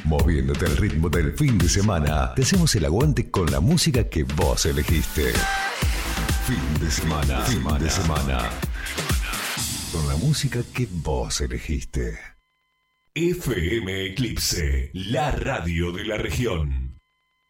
Moviéndote al ritmo del fin de semana, te hacemos el aguante con la música que vos elegiste. Fin de semana, fin de semana. Con la música que vos elegiste. FM Eclipse, la radio de la región.